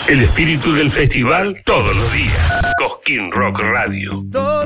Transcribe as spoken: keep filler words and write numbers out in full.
El espíritu del festival todos los días. Cosquín Rock Radio.